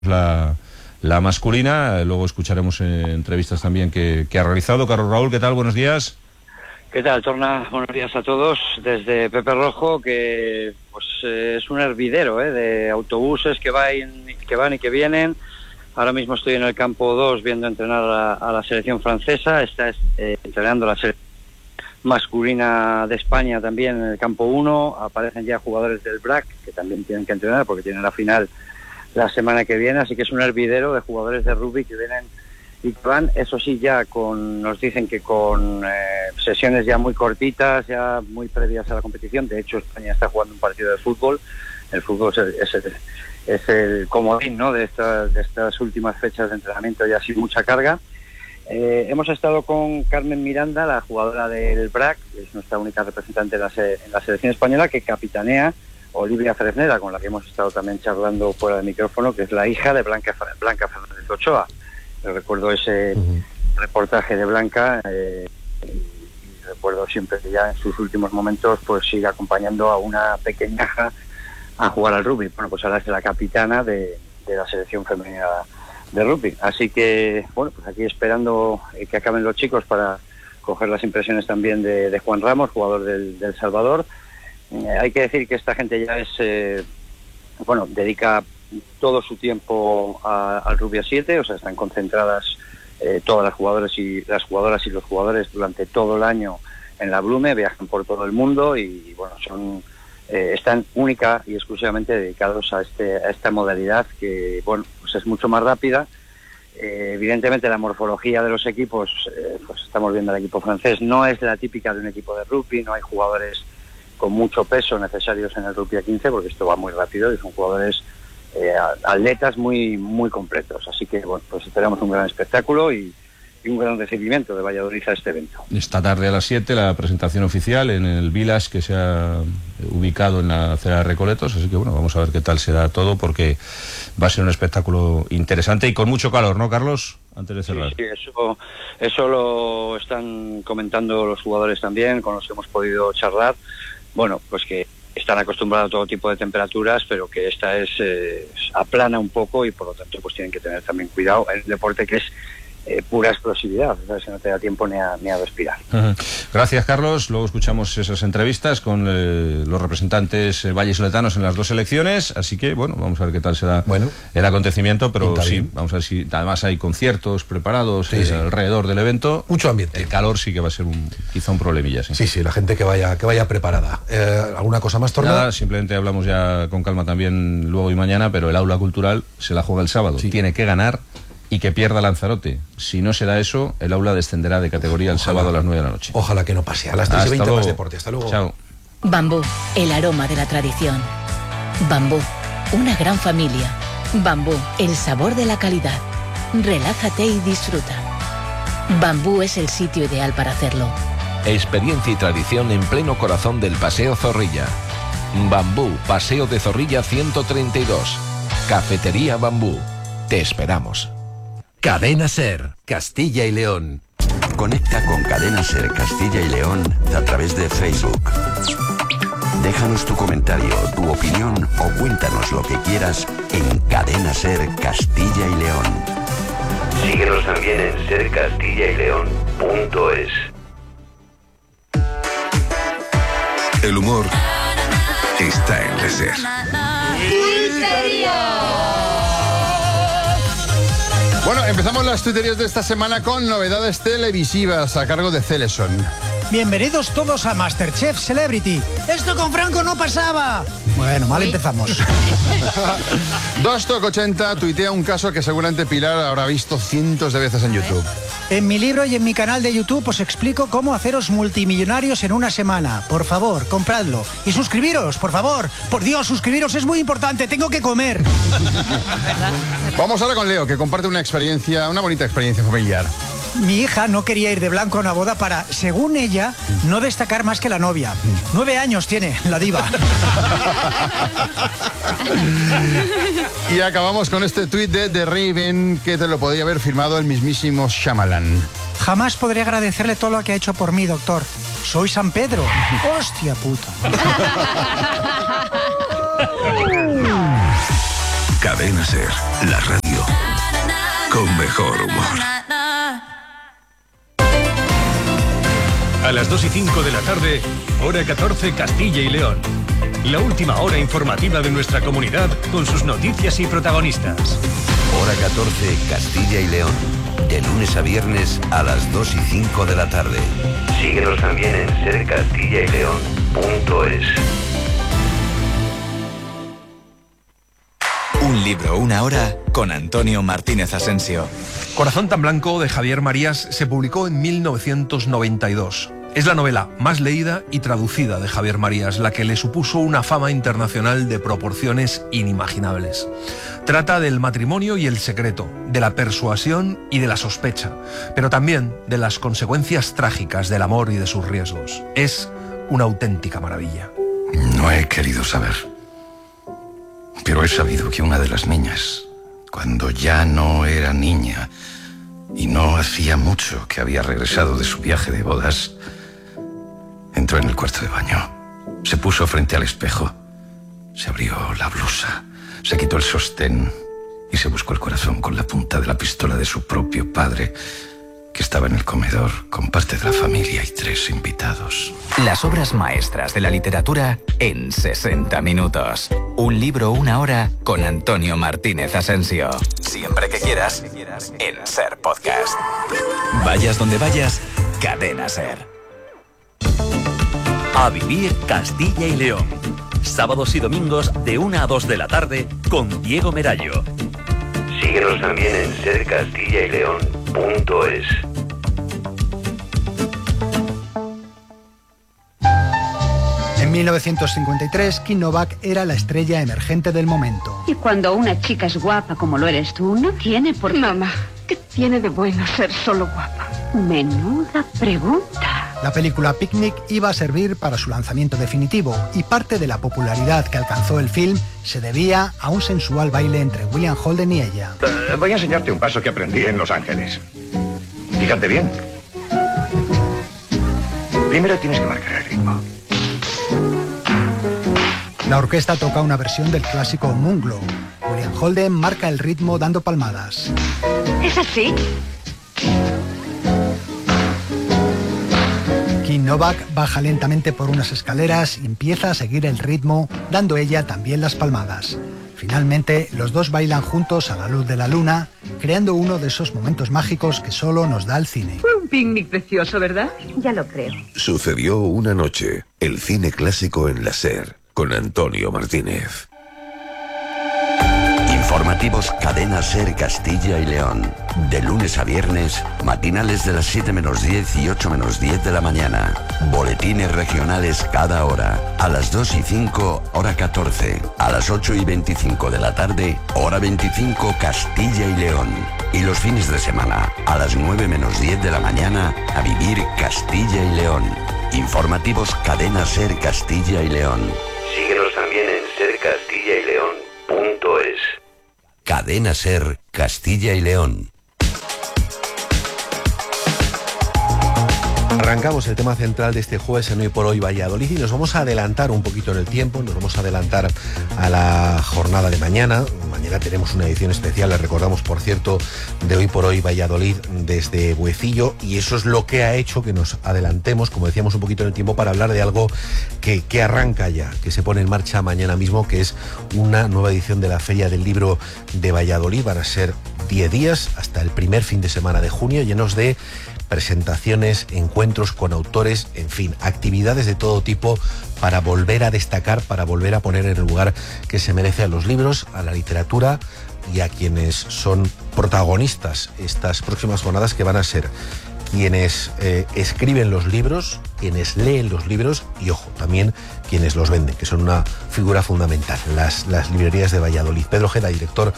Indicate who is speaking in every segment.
Speaker 1: la masculina. Luego escucharemos entrevistas también que ha realizado. Carlos Raúl, ¿qué tal? Buenos días.
Speaker 2: ¿Qué tal, Torna? Buenos días a todos. Desde Pepe Rojo, que pues es un hervidero de autobuses que van y que vienen. Ahora mismo estoy en el campo 2 viendo entrenar a la selección francesa. Está entrenando la selección masculina de España también en el campo 1. Aparecen ya jugadores del BRAC que también tienen que entrenar porque tienen la final la semana que viene, así que es un hervidero de jugadores de rugby que vienen y que van, eso sí, ya nos dicen que con sesiones ya muy cortitas, ya muy previas a la competición. De hecho, España está jugando un partido de fútbol. El fútbol es el comodín, ¿no?, de estas últimas fechas de entrenamiento, ya sin mucha carga. Hemos estado con Carmen Miranda, la jugadora del BRAC, que es nuestra única representante en la selección española, que capitanea Olivia Fresneda, con la que hemos estado también charlando fuera del micrófono, que es la hija de Blanca Fernández Ochoa. Yo recuerdo ese reportaje de Blanca y recuerdo siempre que ya en sus últimos momentos pues sigue acompañando a una pequeñaja a jugar al rugby. Bueno, pues ahora es la capitana de la selección femenina de rugby. Así que, bueno, pues aquí esperando que acaben los chicos para coger las impresiones también de Juan Ramos, jugador del Salvador. Hay que decir que esta gente ya dedica todo su tiempo al rugby a 7, o sea, están concentradas todas las jugadoras y los jugadores durante todo el año en la Blume, viajan por todo el mundo y bueno, están única y exclusivamente dedicados a esta modalidad que, bueno, pues es mucho más rápida. Evidentemente la morfología de los equipos, pues estamos viendo el equipo francés, no es la típica de un equipo de rugby, no hay jugadores con mucho peso necesarios en el rugby a 15, porque esto va muy rápido y son jugadores atletas muy muy completos. Así que bueno, pues esperamos un gran espectáculo y un gran recibimiento de Valladolid a este evento.
Speaker 1: Esta tarde a las 7 la presentación oficial en el Village, que se ha ubicado en la acera de Recoletos, así que bueno, vamos a ver qué tal será todo, porque va a ser un espectáculo interesante y con mucho calor, ¿no, Carlos? Antes de cerrar.
Speaker 2: Sí, eso lo están comentando los jugadores también, con los que hemos podido charlar. Bueno, pues que están acostumbrados a todo tipo de temperaturas, pero que esta aplana un poco y por lo tanto pues tienen que tener también cuidado. Es un deporte que es pura explosividad, ¿sabes? Que no te da tiempo ni a respirar.
Speaker 1: Gracias, Carlos. Luego escuchamos esas entrevistas con los representantes vallisoletanos en las dos selecciones, así que bueno, vamos a ver qué tal será el acontecimiento, pero sí, bien. Vamos a ver si además hay conciertos preparados alrededor del evento.
Speaker 3: Mucho ambiente.
Speaker 1: El calor sí que va a ser quizá un problemilla.
Speaker 3: Sí, la gente que vaya preparada. ¿Alguna cosa más, Tornado?
Speaker 1: Nada, simplemente hablamos ya con calma también luego y mañana, pero el aula cultural se la juega el sábado. Sí. Tiene que ganar y que pierda Lanzarote. Si no se da eso, el aula descenderá de categoría el sábado a las 9 de la noche.
Speaker 3: Ojalá que no pase. A las 3:20 más deporte. Hasta luego.
Speaker 1: Chao.
Speaker 4: Bambú, el aroma de la tradición. Bambú, una gran familia. Bambú, el sabor de la calidad. Relájate y disfruta. Bambú es el sitio ideal para hacerlo.
Speaker 5: Experiencia y tradición en pleno corazón del Paseo Zorrilla. Bambú, Paseo de Zorrilla 132. Cafetería Bambú. Te esperamos.
Speaker 6: Cadena Ser, Castilla y León.
Speaker 7: Conecta con Cadena Ser Castilla y León a través de Facebook. Déjanos tu comentario, tu opinión o cuéntanos lo que quieras en Cadena Ser Castilla y León. Síguenos también en sercastillayleón.es.
Speaker 6: El humor está en la Ser.
Speaker 8: Bueno, empezamos las tuiterías de esta semana con novedades televisivas a cargo de Celeson.
Speaker 9: Bienvenidos todos a Masterchef Celebrity. ¡Esto con Franco no pasaba! Bueno, mal empezamos.
Speaker 8: Dostoc80 tuitea un caso que seguramente Pilar habrá visto cientos de veces en YouTube.
Speaker 9: En mi libro y en mi canal de YouTube os explico cómo haceros multimillonarios en una semana. Por favor, compradlo. Y suscribiros, por favor. Por Dios, suscribiros, es muy importante. Tengo que comer.
Speaker 8: Vamos ahora con Leo, que comparte una bonita experiencia familiar.
Speaker 9: Mi hija no quería ir de blanco a una boda para, según ella, no destacar más que la novia. 9 años tiene, la diva.
Speaker 8: Y acabamos con este tuit de The Raven, que te lo podría haber firmado el mismísimo Shyamalan.
Speaker 9: Jamás podré agradecerle todo lo que ha hecho por mí, doctor. Soy San Pedro. ¡Hostia puta!
Speaker 10: Cadena Ser, la radio con mejor humor.
Speaker 11: A las 2:05 de la tarde, hora 14, Castilla y León. La última hora informativa de nuestra comunidad con sus noticias y protagonistas.
Speaker 7: Hora 14, Castilla y León. De lunes a viernes a las 2:05 de la tarde. Síguenos también en sercastillaYleón.es.
Speaker 12: Un libro, una hora, con Antonio Martínez Asensio.
Speaker 3: Corazón tan blanco, de Javier Marías, se publicó en 1992. Es la novela más leída y traducida de Javier Marías, la que le supuso una fama internacional de proporciones inimaginables. Trata del matrimonio y el secreto, de la persuasión y de la sospecha, pero también de las consecuencias trágicas del amor y de sus riesgos. Es una auténtica maravilla.
Speaker 13: No he querido saber, pero he sabido que una de las niñas, cuando ya no era niña y no hacía mucho que había regresado de su viaje de bodas, entró en el cuarto de baño, se puso frente al espejo, se abrió la blusa, se quitó el sostén y se buscó el corazón con la punta de la pistola de su propio padre, que estaba en el comedor con parte de la familia y 3 invitados.
Speaker 12: Las obras maestras de la literatura en 60 minutos. Un libro, una hora, con Antonio Martínez Asensio. Siempre que quieras, en Ser Podcast. Vayas donde vayas, Cadena Ser.
Speaker 14: A vivir Castilla y León. Sábados y domingos de 1 a 2 de la tarde con Diego Merallo.
Speaker 7: Síguenos también en sercastillaYleón.es.
Speaker 9: En 1953, Kim Novak era la estrella emergente del momento.
Speaker 15: Y cuando una chica es guapa como lo eres tú, no tiene por qué...
Speaker 16: Mamá, ¿qué tiene de bueno ser solo guapa?
Speaker 15: Menuda pregunta.
Speaker 9: La película Picnic iba a servir para su lanzamiento definitivo y parte de la popularidad que alcanzó el film se debía a un sensual baile entre William Holden y ella.
Speaker 17: Voy a enseñarte un paso que aprendí en Los Ángeles. Fíjate bien. Primero tienes que marcar el ritmo.
Speaker 9: La orquesta toca una versión del clásico Moonglow. William Holden marca el ritmo dando palmadas.
Speaker 16: ¿Es así?
Speaker 9: Kim Novak baja lentamente por unas escaleras y empieza a seguir el ritmo, dando ella también las palmadas. Finalmente, los dos bailan juntos a la luz de la luna, creando uno de esos momentos mágicos que solo nos da el cine.
Speaker 16: Fue un picnic precioso, ¿verdad?
Speaker 15: Ya lo creo.
Speaker 10: Sucedió una noche, el cine clásico en la Ser, con Antonio Martínez.
Speaker 7: Informativos Cadena Ser Castilla y León. De lunes a viernes, matinales de las 7 menos 10 y 8 menos 10 de la mañana. Boletines regionales cada hora. A las 2:05, hora 14. A las 8:25 de la tarde, hora 25, Castilla y León. Y los fines de semana, a las 9 menos 10 de la mañana, a vivir Castilla y León. Informativos Cadena Ser Castilla y León. Síguenos también en sercastillaYleón.es. Cadena Ser Castilla y León.
Speaker 3: Arrancamos el tema central de este jueves en Hoy por Hoy Valladolid y nos vamos a adelantar un poquito en el tiempo, nos vamos a adelantar a la jornada de mañana. Mañana tenemos una edición especial, les recordamos, por cierto, de Hoy por Hoy Valladolid desde Buecillo, y eso es lo que ha hecho que nos adelantemos, como decíamos, un poquito en el tiempo para hablar de algo que arranca ya, que se pone en marcha mañana mismo, que es una nueva edición de la Feria del Libro de Valladolid. Van a ser 10 días hasta el primer fin de semana de junio, llenos de presentaciones, encuentros con autores, en fin, actividades de todo tipo para volver a destacar, para volver a poner en el lugar que se merece a los libros, a la literatura y a quienes son protagonistas estas próximas jornadas, que van a ser quienes escriben los libros, quienes leen los libros y, ojo, también quienes los venden, que son una figura fundamental, las librerías de Valladolid. Pedro Ojeda, director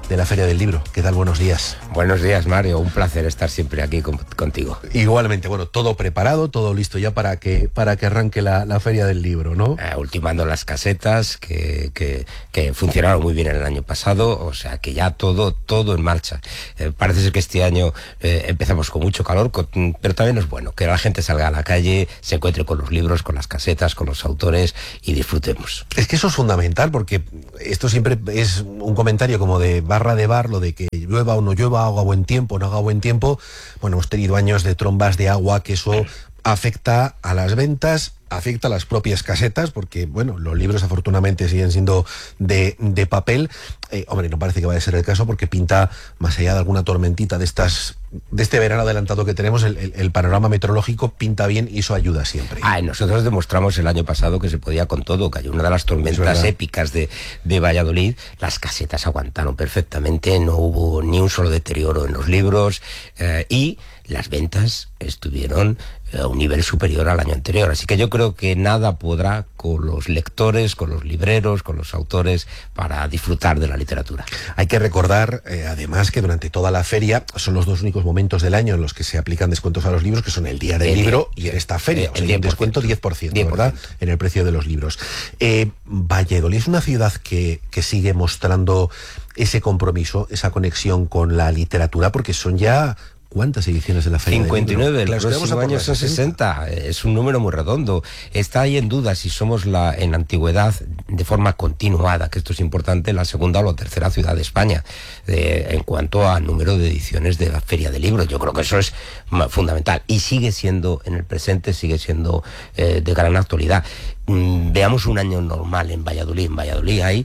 Speaker 3: de la Feria del Libro. ¿Qué tal? Buenos días.
Speaker 18: Buenos días, Mario. Un placer estar siempre aquí contigo.
Speaker 3: Igualmente, bueno, todo preparado, todo listo ya para que arranque la Feria del Libro, ¿no?
Speaker 18: Ultimando las casetas que funcionaron muy bien el año pasado, o sea que ya todo en marcha. Parece ser que este año empezamos con mucho calor, pero también es bueno que la gente salga a la calle, se encuentre con los libros, con las casetas, con los autores y disfrutemos.
Speaker 3: Es que eso es fundamental, porque esto siempre es un comentario como de barra de bar, lo de que llueva o no llueva, haga buen tiempo o no haga buen tiempo. Bueno, hemos tenido años de trombas de agua, que eso afecta a las ventas, afecta a las propias casetas, porque bueno, los libros afortunadamente siguen siendo de papel. Hombre, no parece que vaya a ser el caso, porque pinta, más allá de alguna tormentita de este verano adelantado que tenemos, el panorama meteorológico pinta bien y eso ayuda siempre.
Speaker 18: Nosotros demostramos el año pasado que se podía con todo, que hay una de las tormentas épicas de Valladolid, las casetas aguantaron perfectamente, no hubo ni un solo deterioro en los libros y las ventas estuvieron a un nivel superior al año anterior. Así que yo creo que nada podrá con los lectores, con los libreros, con los autores para disfrutar de la literatura.
Speaker 3: Hay que recordar, además, que durante toda la feria son los dos únicos momentos del año en los que se aplican descuentos a los libros, que son el día del libro y en esta feria. Hay un descuento 10%, ¿verdad?, en el precio de los libros. Valladolid es una ciudad que sigue mostrando ese compromiso, esa conexión con la literatura, porque son ya... ¿Cuántas ediciones de la Feria
Speaker 18: 59,
Speaker 3: del Libro?
Speaker 18: el próximo año son 60. Es un número muy redondo. Está ahí en duda si somos en la antigüedad, de forma continuada, que esto es importante, la segunda o la tercera ciudad de España en cuanto a número de ediciones de la Feria del Libro. Yo creo que eso es fundamental y sigue siendo, en el presente, sigue siendo de gran actualidad. Veamos un año normal en Valladolid. En Valladolid hay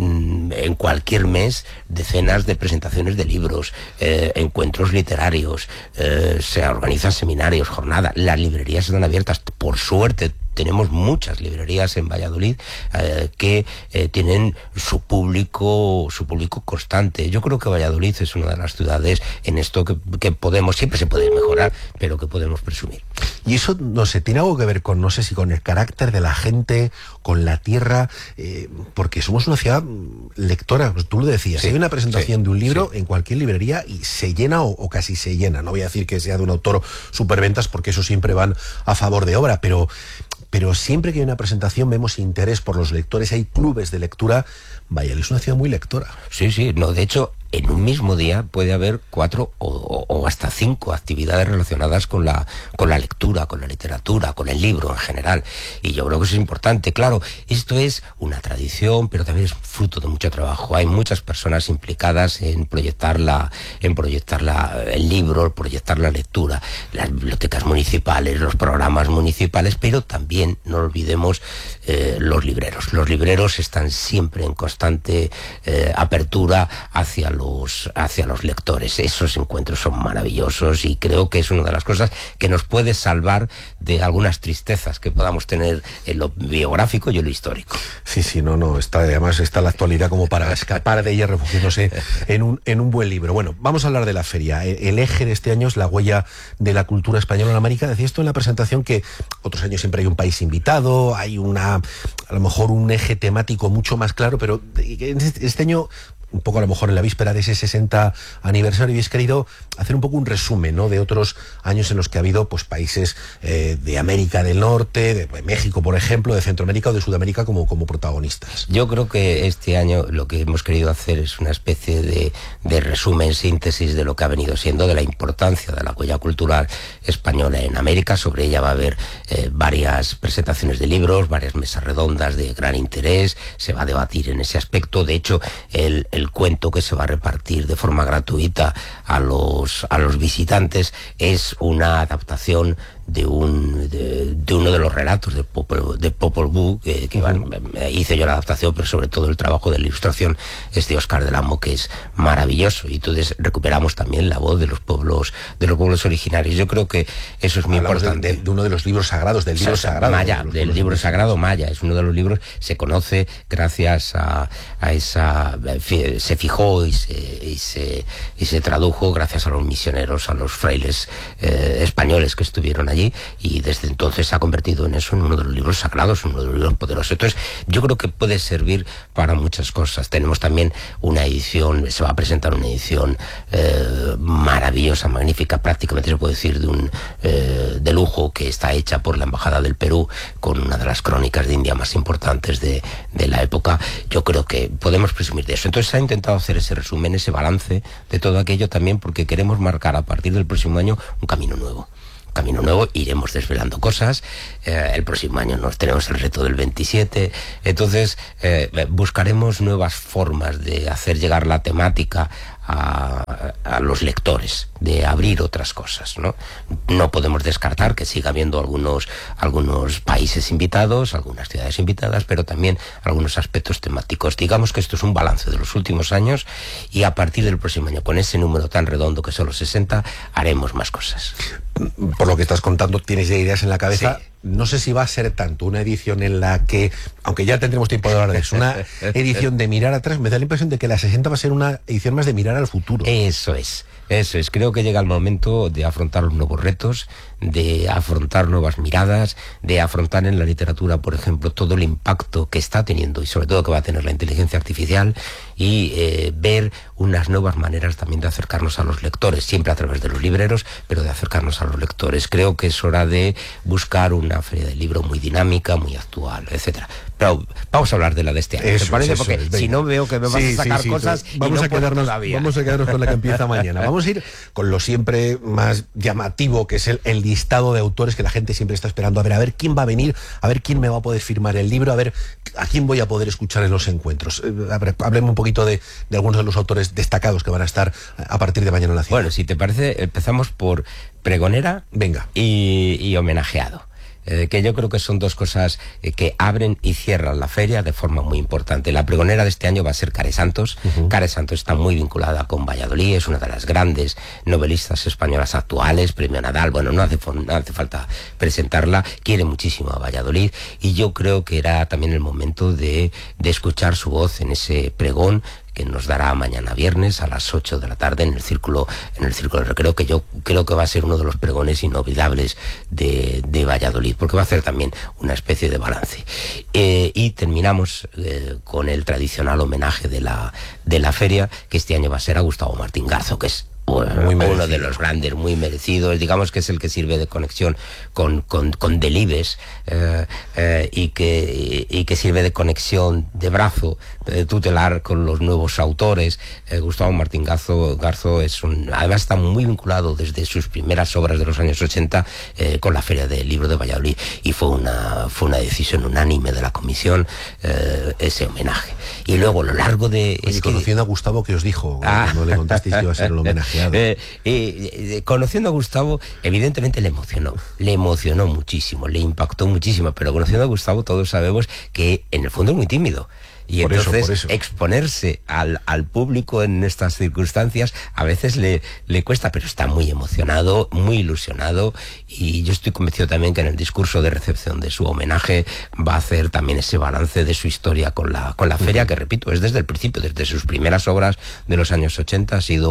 Speaker 18: en cualquier mes decenas de presentaciones de libros, encuentros literarios, se organizan seminarios, jornadas, las librerías están abiertas. Por suerte tenemos muchas librerías en Valladolid que tienen su público constante. Yo creo que Valladolid es una de las ciudades en esto que podemos, siempre se puede mejorar, pero que podemos presumir.
Speaker 3: Y eso, no sé, tiene algo que ver con, no sé si con el carácter de la gente, con la tierra, porque somos una ciudad lectora, pues tú lo decías, hay una presentación de un libro en cualquier librería y se llena o casi se llena. No voy a decir que sea de un autor superventas, porque eso siempre van a favor de obra, pero siempre que hay una presentación vemos interés por los lectores, hay clubes de lectura. Valladolid es una ciudad muy lectora.
Speaker 18: Sí, no, de hecho, en un mismo día puede haber 4 o hasta 5 actividades relacionadas con la lectura, con la literatura, con el libro en general. Y yo creo que eso es importante. Claro, esto es una tradición, pero también es fruto de mucho trabajo. Hay muchas personas implicadas en proyectar el libro, proyectar la lectura, las bibliotecas municipales, los programas municipales, pero también no olvidemos los libreros. Los libreros están siempre en constante apertura hacia los lectores. Esos encuentros son maravillosos y creo que es una de las cosas que nos puede salvar de algunas tristezas que podamos tener en lo biográfico y en lo histórico.
Speaker 3: Sí, no, además está la actualidad como para escapar de ella refugiándose en un buen libro. Bueno, vamos a hablar de la feria. El eje de este año es la huella de la cultura española en América. Decía esto en la presentación, que otros años siempre hay un país invitado, hay a lo mejor un eje temático mucho más claro, pero este año, un poco a lo mejor en la víspera de ese 60 aniversario, habéis querido hacer un poco un resumen, ¿no?, de otros años en los que ha habido pues países de América del Norte, de México, por ejemplo, de Centroamérica o de Sudamérica como protagonistas.
Speaker 18: Yo creo que este año lo que hemos querido hacer es una especie de resumen, síntesis de lo que ha venido siendo, de la importancia de la huella cultural española en América. Sobre ella va a haber varias presentaciones de libros, varias mesas redondas de gran interés, se va a debatir en ese aspecto. De hecho, el cuento que se va a repartir de forma gratuita a los visitantes es una adaptación de uno de los relatos de Popol Vuh, que hice yo la adaptación, pero sobre todo el trabajo de la ilustración es de Óscar del Amo, que es maravilloso, y entonces recuperamos también la voz de los pueblos originarios. Yo creo que eso es muy importante.
Speaker 3: De uno de los libros sagrados, del libro sagrado.
Speaker 18: Maya, del libro sagrado Maya, es uno de los libros, se conoce gracias a esa, se fijó y se tradujo gracias a los misioneros, a los frailes españoles que estuvieron allí allí, y desde entonces se ha convertido en eso, en uno de los libros sagrados, uno de los libros poderosos. Entonces yo creo que puede servir para muchas cosas. Tenemos también una edición, se va a presentar una edición maravillosa, magnífica, prácticamente se puede decir de lujo, que está hecha por la Embajada del Perú, con una de las crónicas de India más importantes de la época. Yo creo que podemos presumir de eso. Entonces se ha intentado hacer ese resumen, ese balance de todo aquello, también porque queremos marcar a partir del próximo año un camino nuevo. Iremos desvelando cosas. El próximo año nos tenemos el reto del 27, entonces buscaremos nuevas formas de hacer llegar la temática a los lectores, de abrir otras cosas, ¿no? No podemos descartar que siga habiendo algunos países invitados, algunas ciudades invitadas, pero también algunos aspectos temáticos. Digamos que esto es un balance de los últimos años, y a partir del próximo año, con ese número tan redondo que son los 60, haremos más cosas.
Speaker 3: Por lo que estás contando, tienes ya ideas en la cabeza.
Speaker 18: Sí.
Speaker 3: No sé si va a ser tanto una edición en la que, aunque ya tendremos tiempo de hablar de eso, una edición de mirar atrás. Me da la impresión de que la 60 va a ser una edición más de mirar al futuro.
Speaker 18: Eso es. Creo que llega el momento de afrontar los nuevos retos, de afrontar nuevas miradas, de afrontar en la literatura, por ejemplo, todo el impacto que está teniendo y sobre todo que va a tener la inteligencia artificial, y ver unas nuevas maneras también de acercarnos a los lectores, siempre a través de los libreros, pero de acercarnos a los lectores. Creo que es hora de buscar una feria del libro muy dinámica, muy actual, etcétera. Pero vamos a hablar de la de este año, ¿te parece? Porque si no veo que me vas a sacar cosas,
Speaker 3: vamos a quedarnos con la que empieza mañana. Vamos a ir con lo siempre más llamativo, que es el listado de autores que la gente siempre está esperando. A ver quién va a venir, a ver quién me va a poder firmar el libro, a ver a quién voy a poder escuchar en los encuentros. Hablemos un poquito de algunos de los autores destacados que van a estar a partir de mañana en la ciudad.
Speaker 18: Bueno, si te parece, empezamos por pregonera.
Speaker 3: Venga.
Speaker 18: Y homenajeado. Que yo creo que son dos cosas que abren y cierran la feria de forma muy importante. La pregonera de este año va a ser Care Santos. Care Santos está muy vinculada con Valladolid, es una de las grandes novelistas españolas actuales, premio Nadal. Bueno, no hace falta presentarla, quiere muchísimo a Valladolid, y yo creo que era también el momento de escuchar su voz en ese pregón que nos dará mañana viernes a las 8 de la tarde en el Círculo de Recreo, que yo creo que va a ser uno de los pregones inolvidables de Valladolid, porque va a hacer también una especie de balance. Y terminamos con el tradicional homenaje de la feria, que este año va a ser a Gustavo Martín Garzo, que es uno de los grandes, muy merecidos. Digamos que es el que sirve de conexión con Delibes, y que sirve de conexión, de brazo tutelar con los nuevos autores. Gustavo Martín Garzo además está muy vinculado desde sus primeras obras de los años 80 con la Feria del Libro de Valladolid, y fue una decisión unánime de la comisión ese homenaje. Y luego, a lo largo de...
Speaker 3: Conociendo a Gustavo, ¿qué os dijo? No le contasteis que iba a ser el homenajeado.
Speaker 18: Conociendo a Gustavo, evidentemente le emocionó muchísimo, le impactó muchísimo, pero conociendo a Gustavo todos sabemos que en el fondo es muy tímido. Y por entonces eso. Exponerse al público en estas circunstancias a veces le cuesta, pero está muy emocionado, muy ilusionado, y yo estoy convencido también que en el discurso de recepción de su homenaje va a hacer también ese balance de su historia con la feria, que repito, es desde el principio, desde sus primeras obras de los años 80, ha sido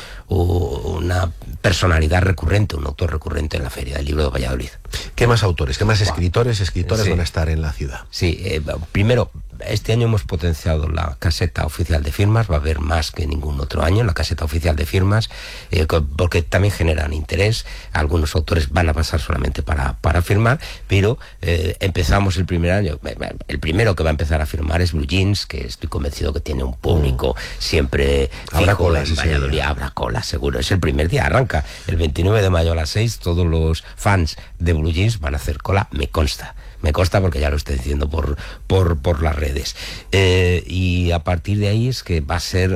Speaker 18: una personalidad recurrente, un autor recurrente en la Feria del Libro de Valladolid.
Speaker 3: ¿Qué más autores, qué más escritores van a estar en la ciudad?
Speaker 18: Sí, primero, este año hemos potenciado la caseta oficial de firmas, va a haber más que ningún otro año la caseta oficial de firmas, porque también generan interés. Algunos autores van a pasar solamente para firmar, pero empezamos el primer año, el primero que va a empezar a firmar es Blue Jeans, que estoy convencido que tiene un público siempre
Speaker 3: habrá
Speaker 18: fijo en Valladolid, habrá cola seguro, es el primer día, arranca el 29 de mayo a las 6, todos los fans de Blue Jeans van a hacer cola, me consta porque ya lo estoy diciendo por las redes, y a partir de ahí es que va a ser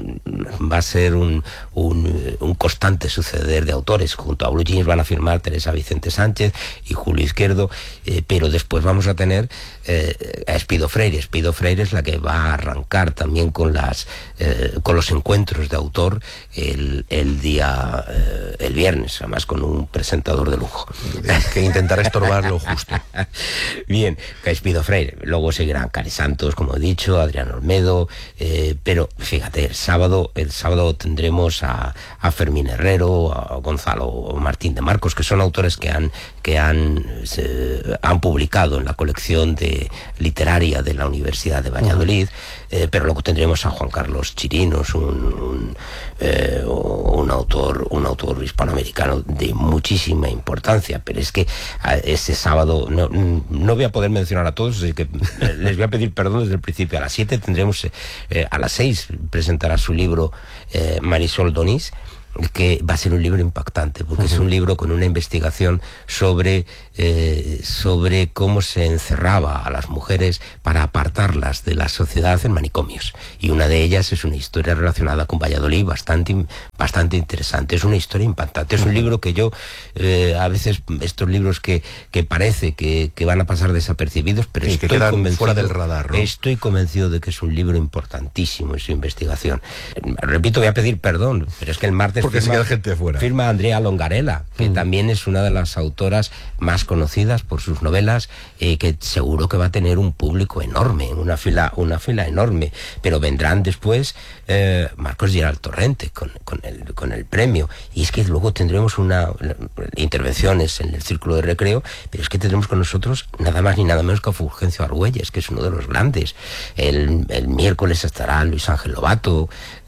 Speaker 18: un constante suceder de autores. Junto a Blue Jeans van a firmar Teresa Vicente Sánchez y Julio Izquierdo, pero después vamos a tener a Espido Freire. Espido Freire es la que va a arrancar también con los encuentros de autor el viernes, además con un presentador de lujo
Speaker 3: que intentará estorbar lo justo.
Speaker 18: Bien, Espido Freire, luego seguirán Cari Santos, como he dicho, Adrián Olmedo, pero fíjate, el sábado tendremos a Fermín Herrero, a Gonzalo Martín de Marcos, que son autores que han publicado en la colección literaria de la Universidad de Valladolid, pero luego tendremos a Juan Carlos Chirinos, un autor hispanoamericano de muchísima importancia, pero es que este sábado no voy a poder mencionar a todos, así que les voy a pedir perdón desde el principio. A las 7 tendremos, a las 6 presentará su libro Marisol Donís, que va a ser un libro impactante, porque es un libro con una investigación sobre cómo se encerraba a las mujeres para apartarlas de la sociedad en manicomios. Y una de ellas es una historia relacionada con Valladolid bastante interesante. Es una historia impactante. Es un libro que yo, a veces, estos libros que parece que van a pasar desapercibidos, pero
Speaker 3: sí, estoy convencido, fuera del radar, ¿no?
Speaker 18: Estoy convencido de que es un libro importantísimo en su investigación. Repito, voy a pedir perdón, pero es que el martes
Speaker 3: porque se queda gente fuera.
Speaker 18: Firma Andrea Longarella, que también es una de las autoras más conocidas por sus novelas, que seguro que va a tener un público enorme, una fila enorme, pero vendrán después Marcos Giral Torrente con el premio, y es que luego tendremos intervenciones en el Círculo de Recreo, pero es que tendremos con nosotros nada más ni nada menos que a Fulgencio Argüelles, que es uno de los grandes. El miércoles estará Luis Ángel Lobato,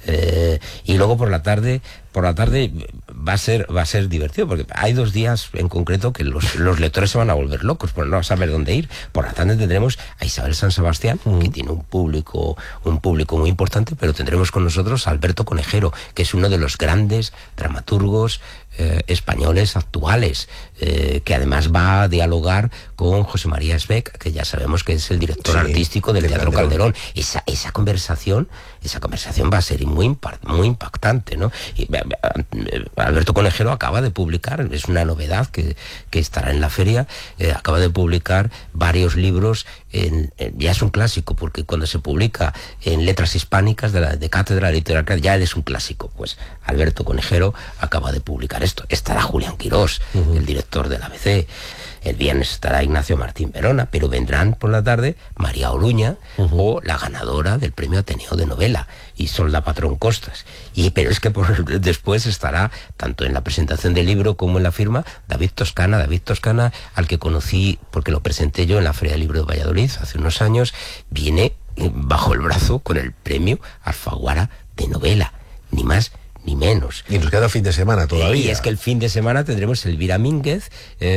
Speaker 18: y luego por la tarde va a ser divertido, porque hay 2 días en concreto que los lectores se van a volver locos por no saber dónde ir. Por la tarde tendremos a Isabel San Sebastián, que tiene un público muy importante, pero tendremos con nosotros a Alberto Conejero, que es uno de los grandes dramaturgos españoles actuales, que además va a dialogar con José María Esbeck, que ya sabemos que es el director artístico del Teatro Calderón. Esa conversación va a ser muy impactante, ¿no? Y Alberto Conejero acaba de publicar, es una novedad que estará en la feria, acaba de publicar varios libros, ya es un clásico, porque cuando se publica en letras hispánicas de cátedra literaria ya es un clásico. Pues Alberto Conejero acaba de publicar esto. Estará Julián Quirós, el director del ABC. El viernes estará Ignacio Martín Verona, pero vendrán por la tarde María Oruña o la ganadora del Premio Ateneo de Novela, Isolda Patrón Costas. Pero es que después estará, tanto en la presentación del libro como en la firma, David Toscana, al que conocí porque lo presenté yo en la Feria del Libro de Valladolid hace unos años. Viene bajo el brazo con el Premio Alfaguara de Novela, ni más ni menos.
Speaker 3: Y nos queda el fin de semana todavía.
Speaker 18: Y es que el fin de semana tendremos Elvira Mínguez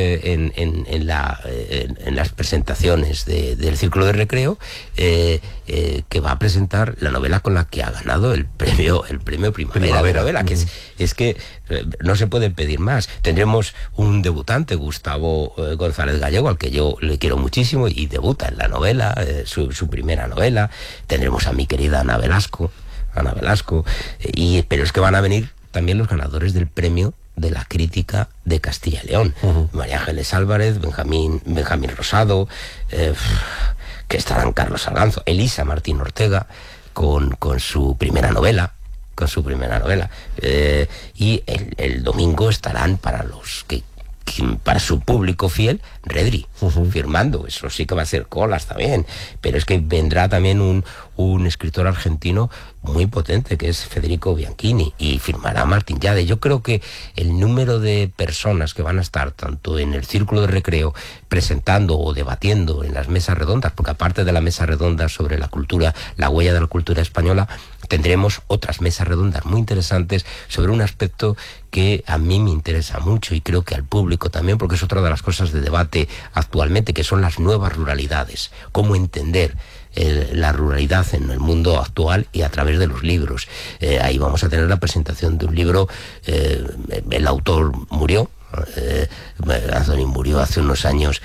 Speaker 18: en las presentaciones del Círculo de Recreo, que va a presentar la novela con la que ha ganado el premio Primavera de Novela, que es que no se puede pedir más. Tendremos un debutante, Gustavo González Gallego, al que yo le quiero muchísimo, y debuta en la novela, su primera novela. Tendremos a mi querida Ana Velasco, pero es que van a venir también los ganadores del premio de la crítica de Castilla y León, María Ángeles Álvarez, Benjamín Rosado, que estarán Carlos Arganzo, Elisa Martín Ortega con su primera novela, y el domingo estarán para su público fiel, Redri, firmando. Eso sí que va a ser colas también, pero es que vendrá también un escritor argentino muy potente, que es Federico Bianchini, y firmará Martín Llade. Yo creo que el número de personas que van a estar tanto en el Círculo de Recreo presentando o debatiendo en las mesas redondas, porque aparte de la mesa redonda sobre la cultura, la huella de la cultura española, tendremos otras mesas redondas muy interesantes sobre un aspecto que a mí me interesa mucho, y creo que al público también, porque es otra de las cosas de debate actualmente, que son las nuevas ruralidades. Cómo entender la ruralidad en el mundo actual y a través de los libros. Ahí vamos a tener la presentación de un libro. El autor murió, Anthony murió hace unos años,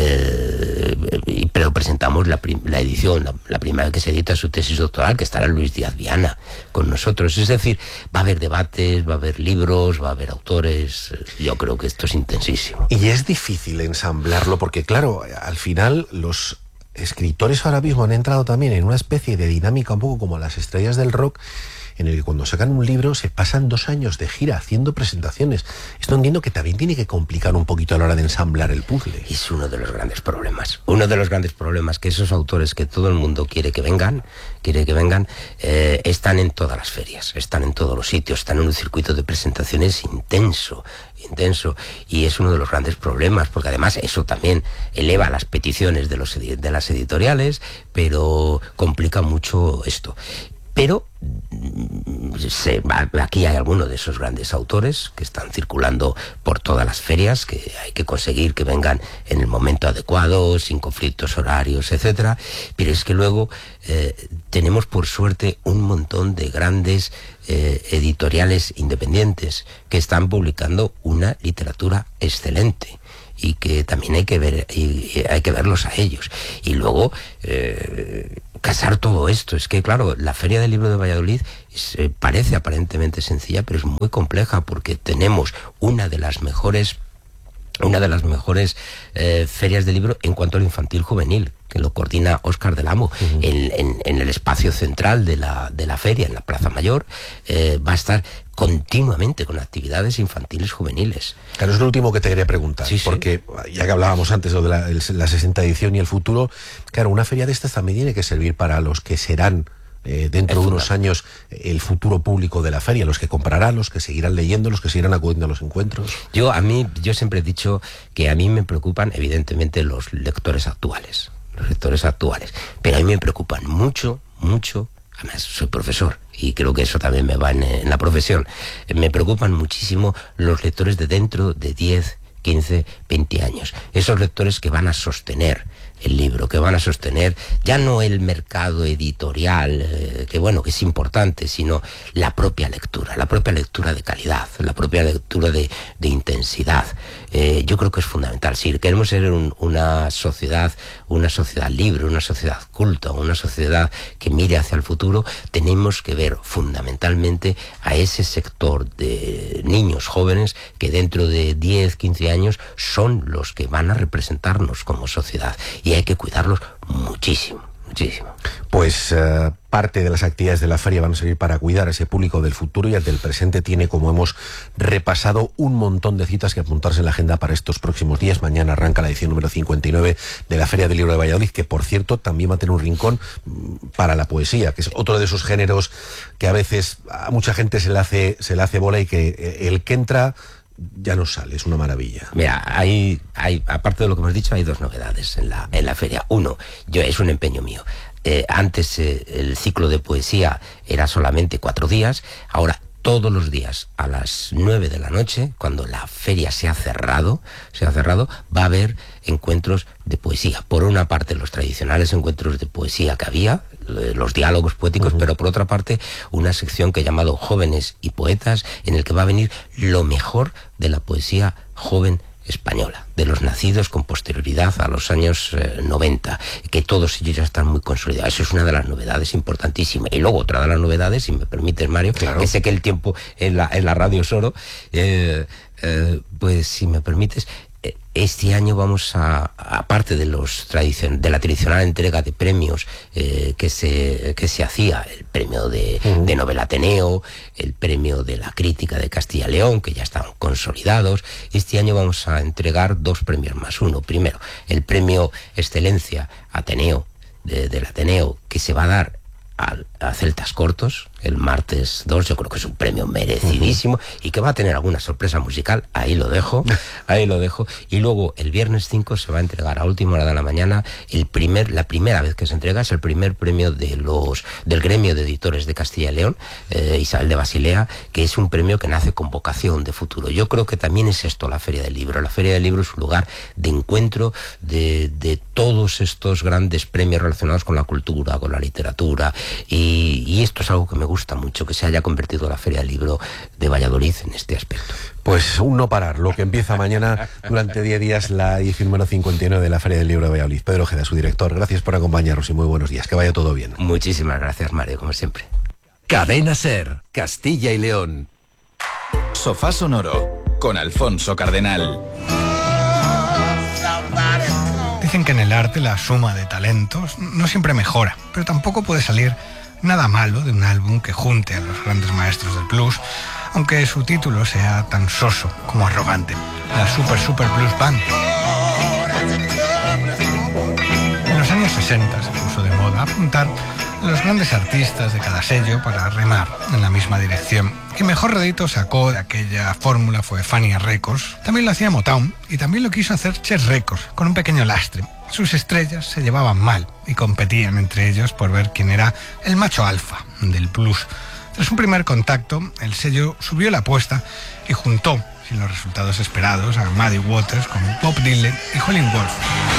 Speaker 18: pero presentamos la edición, la primera que se edita su tesis doctoral, que estará Luis Díaz Viana con nosotros. Es decir, va a haber debates, va a haber libros, va a haber autores. Yo creo que esto es intensísimo.
Speaker 3: Y es difícil ensamblarlo, porque claro, al final los escritores ahora mismo han entrado también en una especie de dinámica un poco como las estrellas del rock, en el que cuando sacan un libro se pasan 2 años de gira haciendo presentaciones. Esto entiendo que también tiene que complicar un poquito a la hora de ensamblar el puzzle.
Speaker 18: Es uno de los grandes problemas. Uno de los grandes problemas, que esos autores que todo el mundo quiere que vengan, están en todas las ferias, están en todos los sitios, están en un circuito de presentaciones intenso, y es uno de los grandes problemas, porque además eso también eleva las peticiones de las editoriales, pero complica mucho esto. Pero aquí hay algunos de esos grandes autores que están circulando por todas las ferias, que hay que conseguir que vengan en el momento adecuado, sin conflictos horarios, etcétera. Pero es que luego tenemos por suerte un montón de grandes editoriales independientes que están publicando una literatura excelente, y que también hay que verlos a ellos. Y luego casar todo esto. Es que, claro, la Feria del Libro de Valladolid parece aparentemente sencilla, pero es muy compleja, porque tenemos una de las mejores ferias de libro en cuanto al infantil juvenil, que lo coordina Óscar del Amo. En el espacio central de la feria, en la Plaza Mayor, va a estar continuamente con actividades infantiles juveniles.
Speaker 3: Claro, es lo último que te quería preguntar, porque ya que hablábamos antes de la 60ª edición y el futuro, claro, una feria de estas también tiene que servir para los que serán dentro de unos años el futuro público de la feria, los que comprarán, los que seguirán leyendo, los que seguirán acudiendo a los encuentros.
Speaker 18: Yo siempre he dicho que a mí me preocupan evidentemente los lectores actuales, pero a mí me preocupan mucho, además soy profesor y creo que eso también me va en la profesión, me preocupan muchísimo los lectores de dentro de 10, 15, 20 años, esos lectores que van a sostener el libro, que van a sostener ya no el mercado editorial, que es importante, sino la propia lectura de calidad, la propia lectura de intensidad. Yo creo que es fundamental. Si queremos ser una sociedad libre, una sociedad culta, una sociedad que mire hacia el futuro, tenemos que ver fundamentalmente a ese sector de niños jóvenes que dentro de 10, 15 años son los que van a representarnos como sociedad. Y hay que cuidarlos muchísimo.
Speaker 3: Pues parte de las actividades de la feria van a servir para cuidar a ese público del futuro, y el del presente tiene, como hemos repasado, un montón de citas que apuntarse en la agenda para estos próximos días. Mañana arranca la edición número 59 de la Feria del Libro de Valladolid, que por cierto también va a tener un rincón para la poesía, que es otro de esos géneros que a veces a mucha gente se le hace bola, y que el que entra ya no sale, es una maravilla.
Speaker 18: Mira, hay aparte de lo que hemos dicho, hay 2 novedades en la feria. Uno, es un empeño mío. Antes el ciclo de poesía era solamente 4 días, ahora todos los días a las 9 de la noche, cuando la feria se ha cerrado, va a haber encuentros de poesía. Por una parte, los tradicionales encuentros de poesía que había, los diálogos poéticos, pero por otra parte, una sección que he llamado Jóvenes y Poetas, en el que va a venir lo mejor de la poesía joven española, de los nacidos con posterioridad a los años 90, que todos ellos ya están muy consolidados. Eso es una de las novedades importantísimas. Y luego otra de las novedades, si me permites, Mario, claro, que sé que el tiempo en la radio es oro, pues si me permites, este año vamos aparte de la tradicional entrega de premios que se hacía, el premio de Novela Ateneo, el premio de la crítica de Castilla y León, que ya están consolidados, este año vamos a entregar 2 premios más. Uno, primero, el premio Excelencia Ateneo, del Ateneo, que se va a dar a Celtas Cortos el martes 2, yo creo que es un premio merecidísimo y que va a tener alguna sorpresa musical, ahí lo dejo. Y luego el viernes 5 se va a entregar a última hora de la mañana la primera vez que se entrega, es el primer premio del gremio de editores de Castilla y León, Isabel de Basilea, que es un premio que nace con vocación de futuro. Yo creo que también es esto la Feria del Libro. La Feria del Libro es un lugar de encuentro de todos estos grandes premios relacionados con la cultura, con la literatura, y esto es algo que me gusta mucho, que se haya convertido la Feria del Libro de Valladolid en este aspecto.
Speaker 3: Pues un no parar, lo que empieza mañana durante 10 días, la edición número 59 de la Feria del Libro de Valladolid. Pedro Ojeda, su director, gracias por acompañarnos y muy buenos días, que vaya todo bien.
Speaker 18: Muchísimas gracias, Mario, como siempre.
Speaker 6: Cadena SER, Castilla y León.
Speaker 12: Sofá Sonoro, con Alfonso Cardenal.
Speaker 9: Dicen que en el arte la suma de talentos no siempre mejora, pero tampoco puede salir Nada malo de un álbum que junte a los grandes maestros del blues, aunque su título sea tan soso como arrogante, la Super Blues Band. En los años 60 se puso de moda apuntar a los grandes artistas de cada sello para remar en la misma dirección. Y mejor rédito sacó de aquella fórmula fue Fania Records. También lo hacía Motown y también lo quiso hacer Chess Records, con un pequeño lastre. Sus estrellas se llevaban mal y competían entre ellos por ver quién era el macho alfa del blues. Tras un primer contacto, el sello subió la apuesta y juntó, sin los resultados esperados, a Muddy Waters con Bob Dylan y Howlin' Wolf.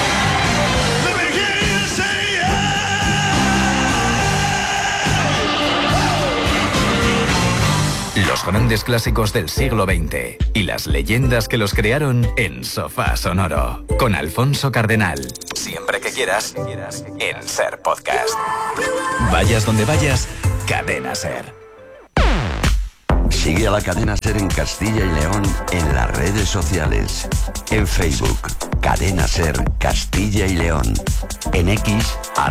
Speaker 12: Los grandes clásicos del siglo XX y las leyendas que los crearon en Sofá Sonoro, con Alfonso Cardenal. Siempre que quieras, en Ser Podcast. Vayas donde vayas, Cadena Ser.
Speaker 7: Sigue a la Cadena Ser en Castilla y León en las redes sociales. En Facebook, Cadena Ser Castilla y León. En X,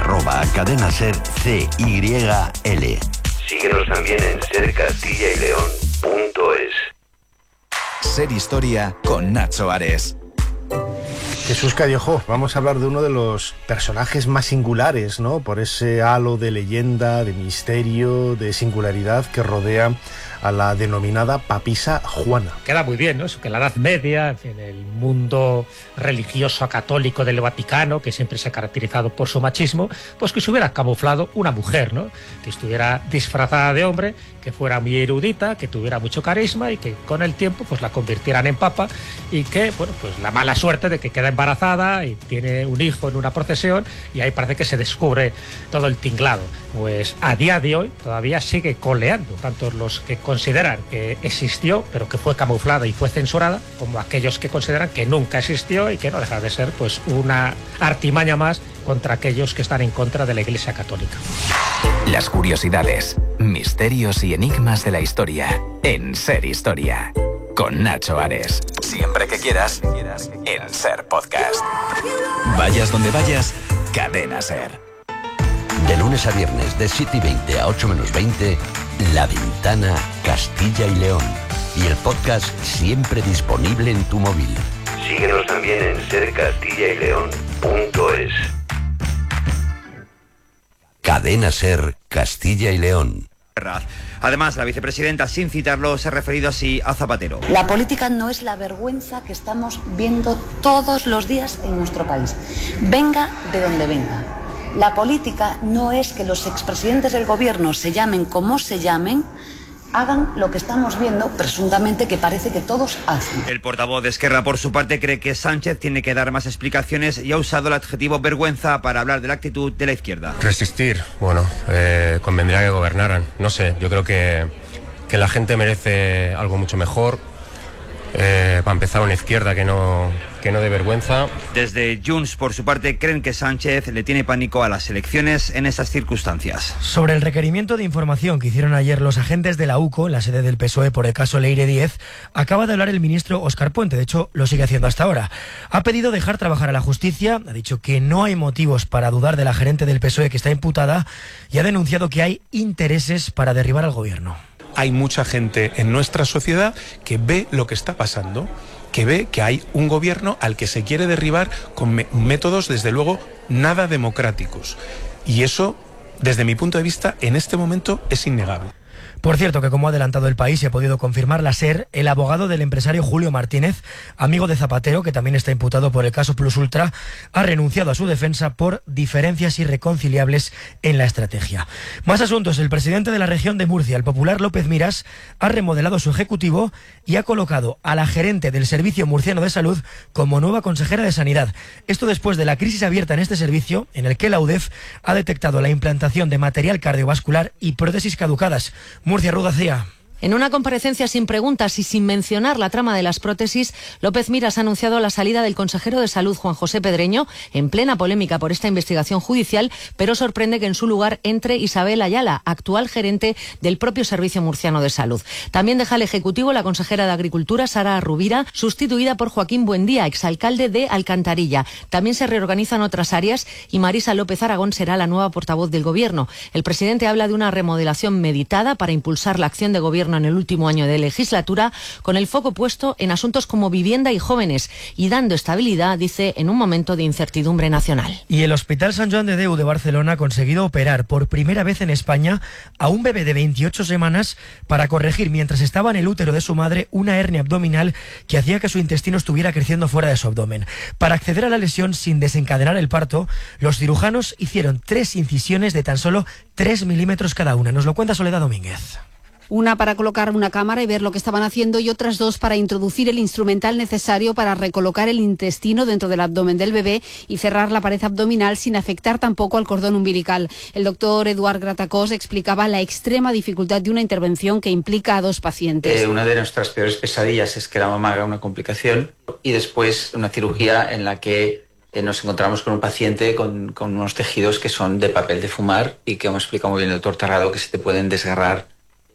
Speaker 7: @CadenaSerCYL. Síguenos también en sercastillaileón.es.
Speaker 12: Ser Historia con Nacho Ares.
Speaker 3: Jesús Callejo, vamos a hablar de uno de los personajes más singulares, ¿no? Por ese halo de leyenda, de misterio, de singularidad que rodea a la denominada papisa Juana.
Speaker 19: Queda muy bien, ¿no? Eso que en la Edad Media, en el mundo religioso católico del Vaticano, que siempre se ha caracterizado por su machismo, pues que se hubiera camuflado una mujer, ¿no? Que estuviera disfrazada de hombre, que fuera muy erudita, que tuviera mucho carisma y que con el tiempo pues la convirtieran en papa y que, bueno, pues la mala suerte de que queda embarazada y tiene un hijo en una procesión y ahí parece que se descubre todo el tinglado. Pues a día de hoy todavía sigue coleando, tanto los que consideran que existió pero que fue camuflada y fue censurada, como aquellos que consideran que nunca existió y que no deja de ser pues una artimaña más contra aquellos que están en contra de la Iglesia Católica.
Speaker 12: Las curiosidades, misterios y enigmas de la historia en Ser Historia, con Nacho Ares. Siempre que quieras, en Ser Podcast. Vayas donde vayas, Cadena Ser.
Speaker 7: De lunes a viernes, de 7:20 a 8 menos 20, La Ventana Castilla y León. Y el podcast siempre disponible en tu móvil. Síguenos también en sercastillaileón.es. Cadena Ser Castilla y León.
Speaker 20: Además, la vicepresidenta, sin citarlo, se ha referido así a Zapatero.
Speaker 21: La política no es la vergüenza que estamos viendo todos los días en nuestro país. Venga de donde venga. La política no es que los expresidentes del gobierno se llamen como se llamen, hagan lo que estamos viendo, presuntamente, que parece que todos hacen.
Speaker 20: El portavoz de Esquerra, por su parte, cree que Sánchez tiene que dar más explicaciones y ha usado el adjetivo vergüenza para hablar de la actitud de la izquierda.
Speaker 22: Resistir, bueno, convendría que gobernaran. No sé, yo creo que la gente merece algo mucho mejor. Para empezar, una izquierda que no dé vergüenza.
Speaker 20: Desde Junts, por su parte, creen que Sánchez le tiene pánico a las elecciones en esas circunstancias.
Speaker 23: Sobre el requerimiento de información que hicieron ayer los agentes de la UCO, en la sede del PSOE, por el caso Leire 10, acaba de hablar el ministro Óscar Puente, de hecho lo sigue haciendo hasta ahora. Ha pedido dejar trabajar a la justicia, ha dicho que no hay motivos para dudar de la gerente del PSOE que está imputada y ha denunciado que hay intereses para derribar al gobierno.
Speaker 24: Hay mucha gente en nuestra sociedad que ve lo que está pasando, que ve que hay un gobierno al que se quiere derribar con métodos, desde luego, nada democráticos. Y eso, desde mi punto de vista, en este momento es innegable.
Speaker 23: Por cierto, que como ha adelantado El País y ha podido confirmar la SER, el abogado del empresario Julio Martínez, amigo de Zapatero, que también está imputado por el caso Plus Ultra, ha renunciado a su defensa por diferencias irreconciliables en la estrategia. Más asuntos. El presidente de la región de Murcia, el popular López Miras, ha remodelado su ejecutivo y ha colocado a la gerente del Servicio Murciano de Salud como nueva consejera de Sanidad. Esto después de la crisis abierta en este servicio, en el que la UDEF ha detectado la implantación de material cardiovascular y prótesis caducadas. Murcia, Ruda Cía.
Speaker 1: En una comparecencia sin preguntas y sin mencionar la trama de las prótesis, López Miras ha anunciado la salida del consejero de Salud, Juan José Pedreño, en plena polémica por esta investigación judicial, pero sorprende que en su lugar entre Isabel Ayala, actual gerente del propio Servicio Murciano de Salud. También deja el Ejecutivo la consejera de Agricultura, Sara Rubira, sustituida por Joaquín Buendía, exalcalde de Alcantarilla. También se reorganizan otras áreas y Marisa López Aragón será la nueva portavoz del Gobierno. El presidente habla de una remodelación meditada para impulsar la acción de Gobierno en el último año de legislatura, con el foco puesto en asuntos como vivienda y jóvenes y dando estabilidad, dice, en un momento de incertidumbre nacional.
Speaker 23: Y el Hospital Sant Joan de Déu de Barcelona ha conseguido operar por primera vez en España a un bebé de 28 semanas para corregir, mientras estaba en el útero de su madre, una hernia abdominal que hacía que su intestino estuviera creciendo fuera de su abdomen. Para acceder a la lesión sin desencadenar el parto, los cirujanos hicieron 3 incisiones de tan solo 3 milímetros cada una. Nos lo cuenta Soledad Domínguez.
Speaker 2: Una para colocar una cámara y ver lo que estaban haciendo y otras 2 para introducir el instrumental necesario para recolocar el intestino dentro del abdomen del bebé y cerrar la pared abdominal sin afectar tampoco al cordón umbilical. El doctor Eduard Gratacós explicaba la extrema dificultad de una intervención que implica a 2 pacientes.
Speaker 4: Una de nuestras peores pesadillas es que la mamá haga una complicación y después una cirugía en la que nos encontramos con un paciente con unos tejidos que son de papel de fumar y que, como explica muy bien el doctor Tarrado, que se te pueden desgarrar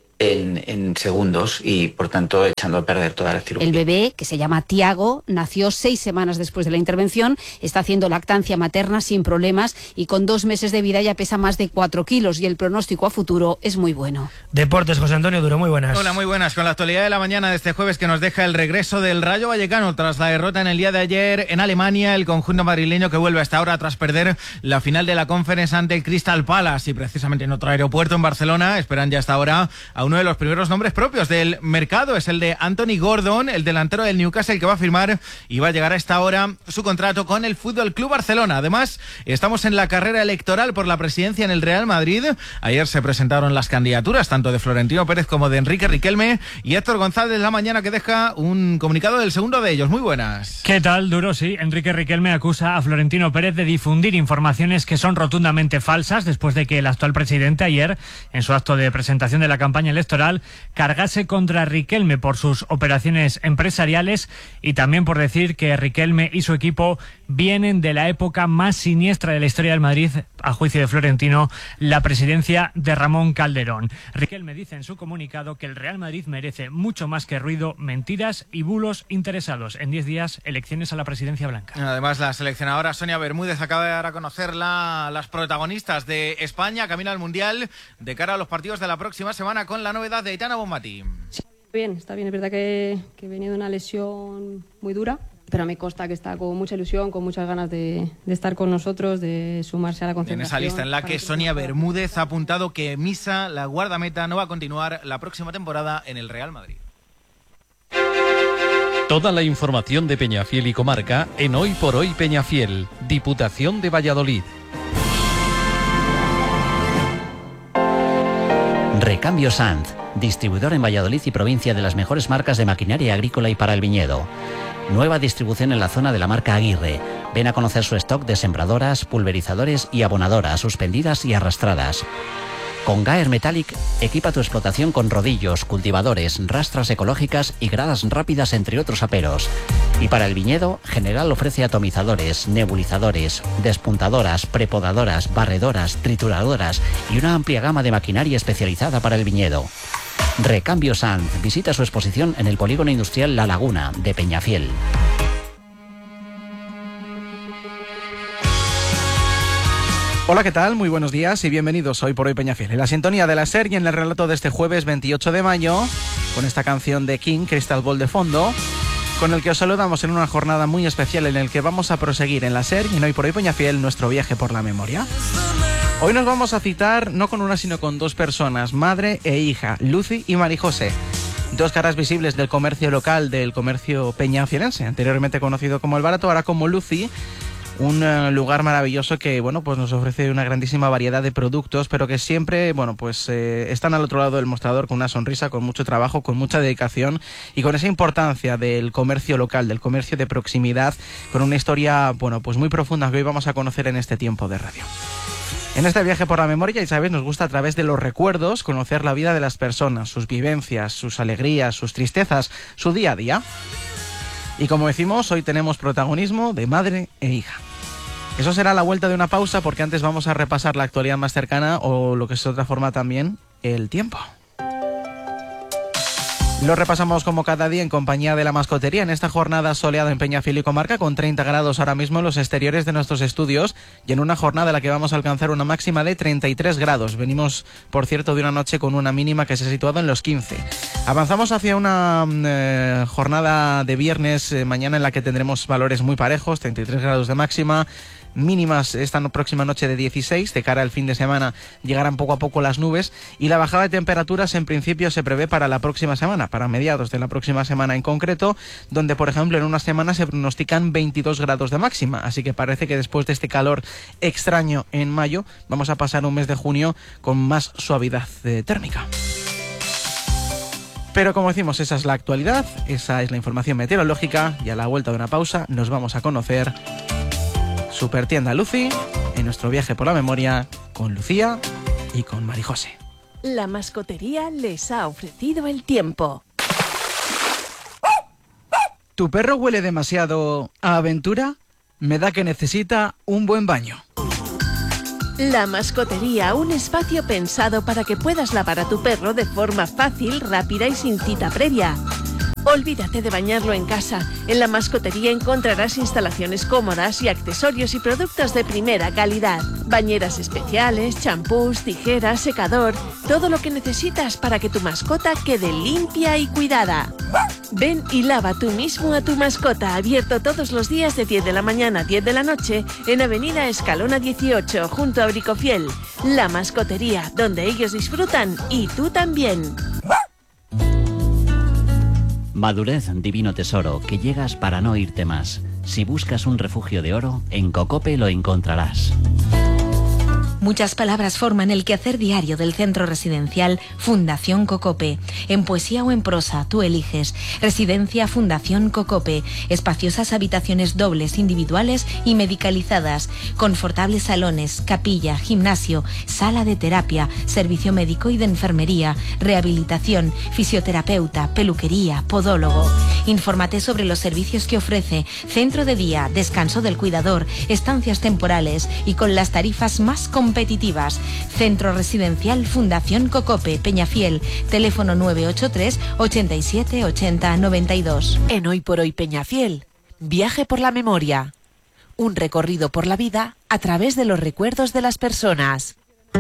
Speaker 4: en segundos y, por tanto, echando a perder toda la cirugía.
Speaker 2: El bebé, que se llama Tiago, nació 6 semanas después de la intervención, está haciendo lactancia materna sin problemas y con 2 meses de vida ya pesa más de 4 kilos y el pronóstico a futuro es muy bueno.
Speaker 23: Deportes, José Antonio Duro, muy buenas.
Speaker 5: Hola, muy buenas. Con la actualidad de la mañana de este jueves que nos deja el regreso del Rayo Vallecano tras la derrota en el día de ayer en Alemania, el conjunto madrileño que vuelve hasta ahora tras perder la final de la Conference ante el Crystal Palace y precisamente en otro aeropuerto en Barcelona esperan ya hasta ahora a uno de los primeros nombres propios del mercado, es el de Anthony Gordon, el delantero del Newcastle, que va a firmar y va a llegar a esta hora su contrato con el Fútbol Club Barcelona. Además, estamos en la carrera electoral por la presidencia en el Real Madrid. Ayer se presentaron las candidaturas tanto de Florentino Pérez como de Enrique Riquelme y Héctor González la mañana que deja un comunicado del segundo de ellos. Muy buenas.
Speaker 25: ¿Qué tal, Duro? Sí, Enrique Riquelme acusa a Florentino Pérez de difundir informaciones que son rotundamente falsas después de que el actual presidente ayer, en su acto de presentación de la campaña electoral, cargase contra Riquelme por sus operaciones empresariales y también por decir que Riquelme y su equipo vienen de la época más siniestra de la historia del Madrid, a juicio de Florentino, la presidencia de Ramón Calderón. Riquelme dice en su comunicado que el Real Madrid merece mucho más que ruido, mentiras y bulos interesados. En 10 días, elecciones a la presidencia blanca.
Speaker 5: Además, la seleccionadora Sonia Bermúdez acaba de dar a conocer las protagonistas de España camino al Mundial de cara a los partidos de la próxima semana con la novedad de Aitana Bonmatí.
Speaker 26: Sí, está bien, es verdad que venía de una lesión muy dura, pero me consta que está con mucha ilusión, con muchas ganas de estar con nosotros, de sumarse a la concentración.
Speaker 5: En esa lista en la que Sonia Bermúdez ha apuntado que Misa, la guardameta, no va a continuar la próxima temporada en el Real Madrid.
Speaker 27: Toda la información de Peñafiel y comarca en Hoy por Hoy Peñafiel, Diputación de Valladolid.
Speaker 28: Recambio Sanz, distribuidor en Valladolid y provincia de las mejores marcas de maquinaria agrícola y para el viñedo. Nueva distribución en la zona de la marca Aguirre. Ven a conocer su stock de sembradoras, pulverizadores y abonadoras suspendidas y arrastradas. Con Gaer Metallic, equipa tu explotación con rodillos, cultivadores, rastras ecológicas y gradas rápidas, entre otros aperos. Y para el viñedo, General ofrece atomizadores, nebulizadores, despuntadoras, prepodadoras, barredoras, trituradoras y una amplia gama de maquinaria especializada para el viñedo. Recambio Sanz. Visita su exposición en el Polígono Industrial La Laguna de Peñafiel.
Speaker 29: Hola, ¿qué tal? Muy buenos días y bienvenidos Hoy por Hoy Peñafiel. En la sintonía de la SER y en el relato de este jueves 28 de mayo, con esta canción de King, Crystal Ball de fondo, con el que os saludamos en una jornada muy especial en el que vamos a proseguir en la SER y en Hoy por Hoy Peñafiel nuestro viaje por la memoria. Hoy nos vamos a citar no con una sino con 2 personas, madre e hija, Lucy y María José. 2 caras visibles del comercio local, del comercio peñafielense, anteriormente conocido como El Barato, ahora como Lucy. Un lugar maravilloso que, bueno, pues nos ofrece una grandísima variedad de productos, pero que siempre, bueno, pues están al otro lado del mostrador con una sonrisa, con mucho trabajo, con mucha dedicación y con esa importancia del comercio local, del comercio de proximidad, con una historia, bueno, pues muy profunda que hoy vamos a conocer en este tiempo de radio. En este viaje por la memoria, ya sabéis, nos gusta a través de los recuerdos conocer la vida de las personas, sus vivencias, sus alegrías, sus tristezas, su día a día. Y como decimos, hoy tenemos protagonismo de madre e hija. Eso será a la vuelta de una pausa, porque antes vamos a repasar la actualidad más cercana, o lo que es de otra forma también, el tiempo. Lo repasamos como cada día en compañía de la mascotería en esta jornada soleada en Peñafiel y comarca, con 30 grados ahora mismo en los exteriores de nuestros estudios, y en una jornada en la que vamos a alcanzar una máxima de 33 grados. Venimos, por cierto, de una noche con una mínima que se ha situado en los 15. Avanzamos hacia una jornada de viernes, mañana, en la que tendremos valores muy parejos, 33 grados de máxima, mínimas esta próxima noche de 16, de cara al fin de semana llegarán poco a poco las nubes, y la bajada de temperaturas en principio se prevé para la próxima semana, para mediados de la próxima semana en concreto, donde por ejemplo en una semana se pronostican 22 grados de máxima, así que parece que después de este calor extraño en mayo vamos a pasar un mes de junio con más suavidad térmica. Pero como decimos, esa es la actualidad, esa es la información meteorológica, y a la vuelta de una pausa nos vamos a conocer Supertienda Lucy en nuestro viaje por la memoria con Lucía y con Marijose.
Speaker 8: La mascotería les ha ofrecido el tiempo.
Speaker 29: ¿Tu perro huele demasiado a aventura? Me da que necesita un buen baño.
Speaker 8: La mascotería, un espacio pensado para que puedas lavar a tu perro de forma fácil, rápida y sin cita previa. Olvídate de bañarlo en casa. En la mascotería encontrarás instalaciones cómodas y accesorios y productos de primera calidad. Bañeras especiales, champús, tijeras, secador, todo lo que necesitas para que tu mascota quede limpia y cuidada. Ven y lava tú mismo a tu mascota, abierto todos los días de 10 de la mañana a 10 de la noche en Avenida Escalona 18, junto a Bricofiel. La mascotería, donde ellos disfrutan y tú también.
Speaker 28: Madurez, divino tesoro, que llegas para no irte más. Si buscas un refugio de oro, en Cocope lo encontrarás.
Speaker 10: Muchas palabras forman el quehacer diario del centro residencial Fundación Cocope. En poesía o en prosa, tú eliges. Residencia Fundación Cocope. Espaciosas habitaciones dobles, individuales y medicalizadas. Confortables salones, capilla, gimnasio, sala de terapia, servicio médico y de enfermería, rehabilitación, fisioterapeuta, peluquería, podólogo. Infórmate sobre los servicios que ofrece. Centro de día, descanso del cuidador, estancias temporales y con las tarifas más competitivas. Centro Residencial Fundación Cocope, Peñafiel, teléfono 983 87 80 92.
Speaker 8: En Hoy por Hoy Peñafiel, viaje por la memoria. Un recorrido por la vida a través de los recuerdos de las personas.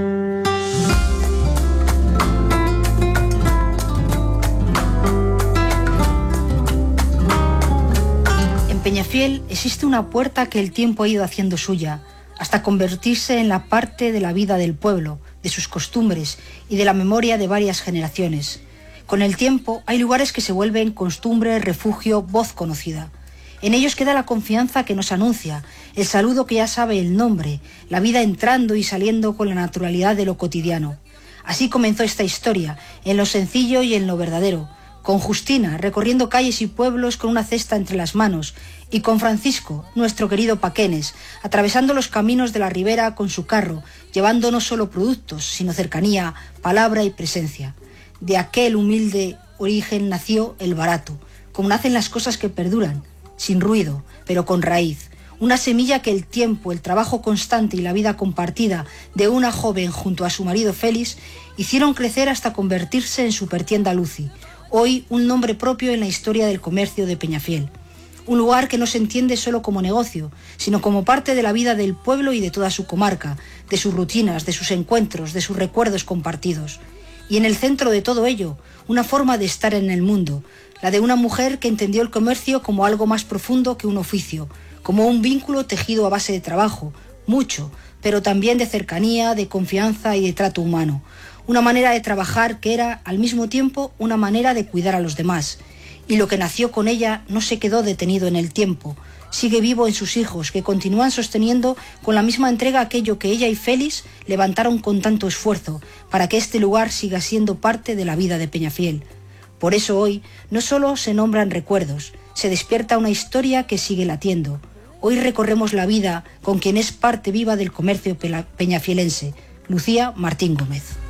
Speaker 11: En Peñafiel existe una puerta que el tiempo ha ido haciendo suya, hasta convertirse en la parte de la vida del pueblo, de sus costumbres y de la memoria de varias generaciones. Con el tiempo hay lugares que se vuelven costumbre, refugio, voz conocida. En ellos queda la confianza que nos anuncia, el saludo que ya sabe el nombre, la vida entrando y saliendo con la naturalidad de lo cotidiano. Así comenzó esta historia, en lo sencillo y en lo verdadero, con Justina recorriendo calles y pueblos con una cesta entre las manos, y con Francisco, nuestro querido Paquenes, atravesando los caminos de la ribera con su carro, llevando no solo productos, sino cercanía, palabra y presencia. De aquel humilde origen nació el barato, como nacen las cosas que perduran, sin ruido, pero con raíz. Una semilla que el tiempo, el trabajo constante y la vida compartida de una joven junto a su marido Félix hicieron crecer hasta convertirse en Supertienda Lucy, hoy un nombre propio en la historia del comercio de Peñafiel. Un lugar que no se entiende solo como negocio, sino como parte de la vida del pueblo y de toda su comarca, de sus rutinas, de sus encuentros, de sus recuerdos compartidos. Y en el centro de todo ello, una forma de estar en el mundo, la de una mujer que entendió el comercio como algo más profundo que un oficio, como un vínculo tejido a base de trabajo, mucho, pero también de cercanía, de confianza y de trato humano. Una manera de trabajar que era, al mismo tiempo, una manera de cuidar a los demás. Y lo que nació con ella no se quedó detenido en el tiempo. Sigue vivo en sus hijos, que continúan sosteniendo con la misma entrega aquello que ella y Félix levantaron con tanto esfuerzo, para que este lugar siga siendo parte de la vida de Peñafiel. Por eso hoy no solo se nombran recuerdos, se despierta una historia que sigue latiendo. Hoy recorremos la vida con quien es parte viva del comercio peñafielense, Lucía Martín Gómez.